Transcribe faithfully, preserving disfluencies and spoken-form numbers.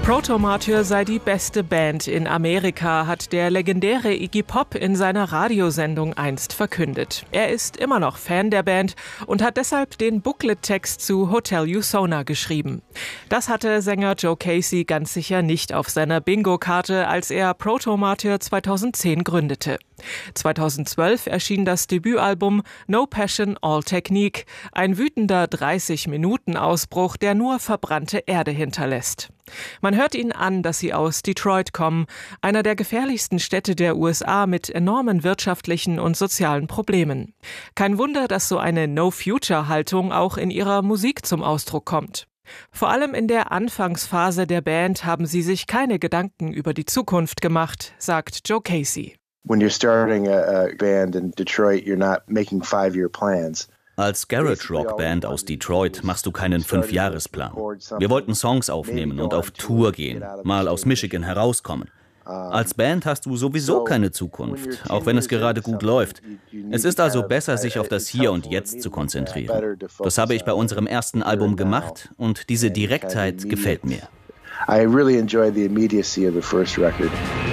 Proto Martyr sei die beste Band in Amerika, hat der legendäre Iggy Pop in seiner Radiosendung einst verkündet. Er ist immer noch Fan der Band und hat deshalb den Booklet-Text zu Hotel Usona geschrieben. Das hatte Sänger Joe Casey ganz sicher nicht auf seiner Bingo-Karte, als er Proto Martyr zweitausendzehn gründete. zweitausendzwölf erschien das Debütalbum No Passion, All Technique, ein wütender dreißig-Minuten-Ausbruch, der nur verbrannte Erde hinterlässt. Man hört ihnen an, dass sie aus Detroit kommen, einer der gefährlichsten Städte der U S A mit enormen wirtschaftlichen und sozialen Problemen. Kein Wunder, dass so eine No-Future-Haltung auch in ihrer Musik zum Ausdruck kommt. Vor allem in der Anfangsphase der Band haben sie sich keine Gedanken über die Zukunft gemacht, sagt Joe Casey. When you're starting a, a band in Detroit, you're not making five-year plans. Als Garage-Rock-Band aus Detroit machst du keinen Fünfjahresplan. Wir wollten Songs aufnehmen und auf Tour gehen, mal aus Michigan herauskommen. Als Band hast du sowieso keine Zukunft, auch wenn es gerade gut läuft. Es ist also besser, sich auf das Hier und Jetzt zu konzentrieren. Das habe ich bei unserem ersten Album gemacht und diese Direktheit gefällt mir. I really enjoy the immediacy of the first record.